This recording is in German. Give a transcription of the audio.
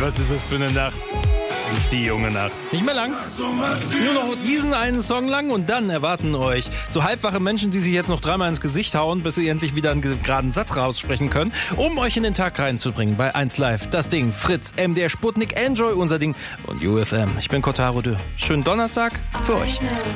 was ist das für eine Nacht? Das ist die junge Nacht. Nicht mehr lang. Nur noch diesen einen Song lang und dann erwarten euch so halbwache Menschen, die sich jetzt noch dreimal ins Gesicht hauen, bis sie endlich wieder einen geraden Satz raussprechen können, um euch in den Tag reinzubringen. Bei 1 Live, das Ding, Fritz, MDR Sputnik, Enjoy, unser Ding und UFM. Ich bin Kotaro Dürr. Schönen Donnerstag für euch.